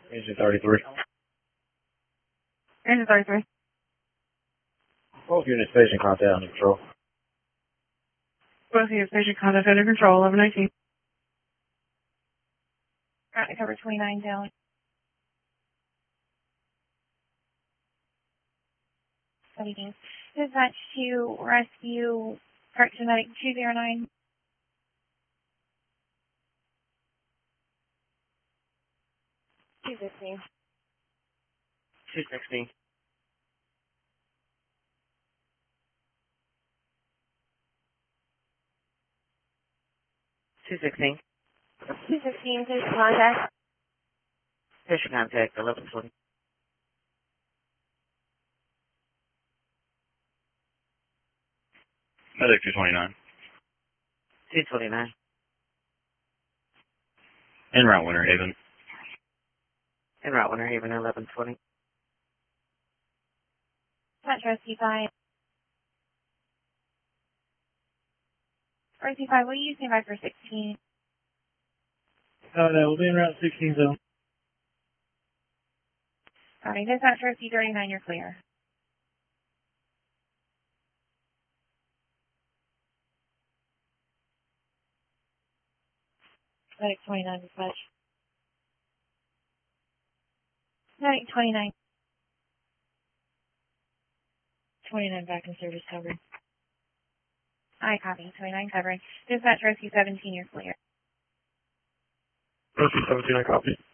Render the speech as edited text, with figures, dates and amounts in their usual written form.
Engine 33. Engine 33. Both units station contact under control. Both units station contact under control, 1119. Currently cover 29 down. Dispatch to rescue correction medic 209. 216. 216. 216. 216, station contact. Station contact 1120. Medic 229. 229. En route Winter Haven. En route Winter Haven 1120. Dispatch rescue 5. Rescue 5, will you stand by for 16? No, we'll be in route 16 zone. Sorry, dispatch rescue 39, you're clear. Medic 29, dispatch. Medic 29. 29 back in service covered. I copy. 29 covering. Dispatch rescue 17, you're clear. Rescue 17, I copy.